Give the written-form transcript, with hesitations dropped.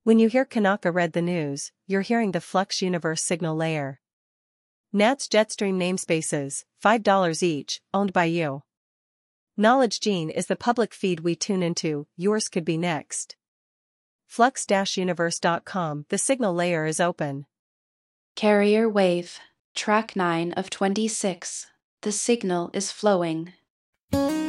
When you hear Kanaka read the news, you're hearing the Flux Universe signal layer. NAT's Jetstream namespaces, $5 each, owned by you. Knowledge Gene is the public feed we tune into, yours could be next. Flux-universe.com, the signal layer is open. Carrier wave, track 9 of 26. The signal is flowing.